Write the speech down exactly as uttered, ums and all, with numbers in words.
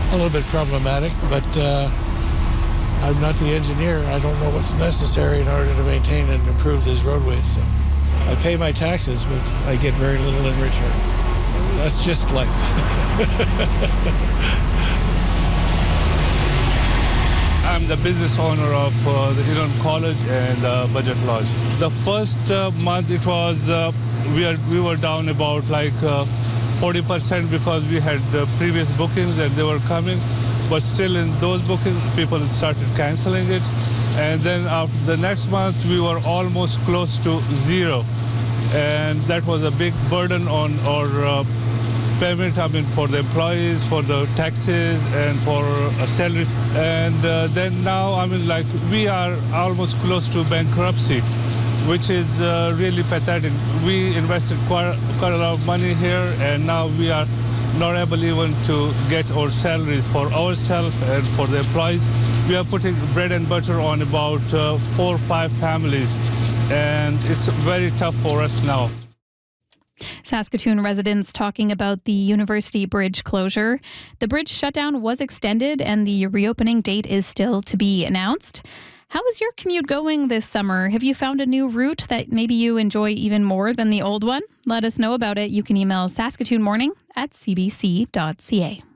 a little bit problematic, but uh, I'm not the engineer. I don't know what's necessary in order to maintain and improve these roadways. So I pay my taxes, but I get very little in return. That's just life. I'm the business owner of uh, the Huron College and uh, Budget Lodge. The first uh, month it was, uh, we, are, we were down about like uh, forty percent because we had uh, previous bookings and they were coming. But still in those bookings, people started canceling it. And then after the next month, we were almost close to zero. And that was a big burden on our uh, payment, I mean, for the employees, for the taxes, and for uh, salaries. And uh, then now, I mean, like, we are almost close to bankruptcy, which is uh, really pathetic. We invested quite, quite a lot of money here, and now we are not able even to get our salaries for ourselves and for the employees. We are putting bread and butter on about uh, four or five families, and it's very tough for us now. Saskatoon residents talking about the University Bridge closure. The bridge shutdown was extended and the reopening date is still to be announced. How is your commute going this summer? Have you found a new route that maybe you enjoy even more than the old one? Let us know about it. You can email saskatoonmorning at c b c dot c a.